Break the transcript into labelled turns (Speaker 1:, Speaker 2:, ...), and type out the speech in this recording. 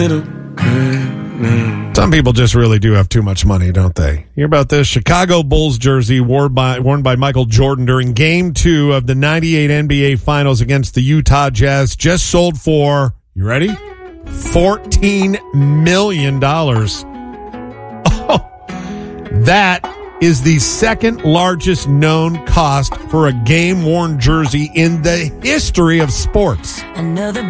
Speaker 1: Some people just really do have too much money, don't they? Hear about this? Chicago Bulls jersey worn by Michael Jordan during Game 2 of the 98 NBA Finals against the Utah Jazz just sold for, you ready? $14 million. Oh, that is the second largest known cost for a game-worn jersey in the history of sports.
Speaker 2: Another